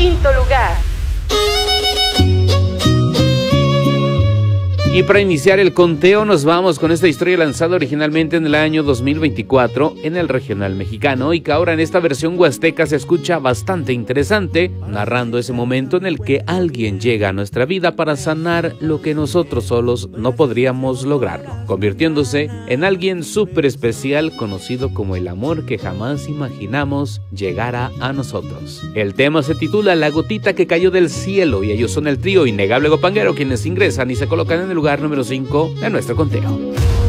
quinto lugar. Y para iniciar el conteo nos vamos con esta historia lanzada originalmente en el año 2024 en el regional mexicano y que ahora en esta versión huasteca se escucha bastante interesante, narrando ese momento en el que alguien llega a nuestra vida para sanar lo que nosotros solos no podríamos lograrlo, convirtiéndose en alguien súper especial conocido como el amor que jamás imaginamos llegara a nosotros. El tema se titula La gotita que cayó del cielo y ellos son el trío Innegable Gopanguero quienes ingresan y se colocan en el lugar número 5 de nuestro conteo.